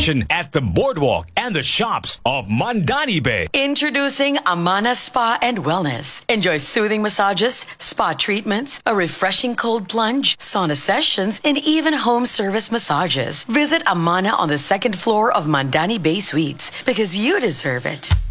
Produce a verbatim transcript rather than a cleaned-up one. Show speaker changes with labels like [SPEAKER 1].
[SPEAKER 1] relaxation at the boardwalk and the shops of Mandani Bay.
[SPEAKER 2] Introducing Amana Spa and Wellness. Enjoy soothing massages, spa treatments, a refreshing cold plunge, sauna sessions, and even home service massages. Visit Amana on the second floor of Mandani Bay Suites because you deserve it.